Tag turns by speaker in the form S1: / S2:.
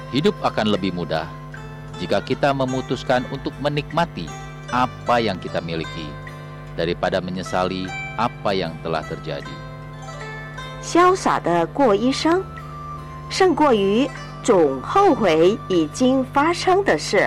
S1: Hidup akan lebih mudah jika kita memutuskan untuk menikmati apa yang kita miliki daripada menyesali apa yang telah terjadi.
S2: 潇洒地过一生，胜过于总后悔已经发生的事。